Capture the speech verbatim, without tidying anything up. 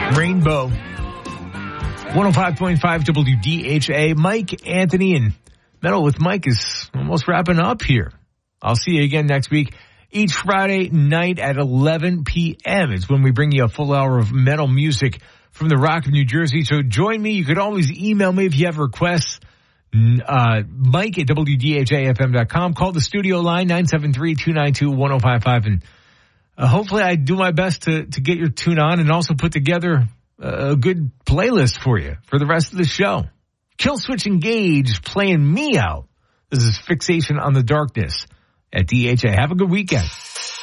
Rainbow. one oh five point five W D H A. Mike, Anthony, and Metal with Mike is almost wrapping up here. I'll see you again next week. Each Friday night at eleven p.m. is when we bring you a full hour of metal music from the Rock of New Jersey. So join me. You could always email me if you have requests. Uh, Mike at W D H A F M dot com. Call the studio line nine seven three, two nine two, one oh five five. And uh, hopefully I do my best to, to get your tune on and also put together a good playlist for you for the rest of the show. Killswitch Engage playing Me Out. This is Fixation on the Darkness at D H A. Have a good weekend.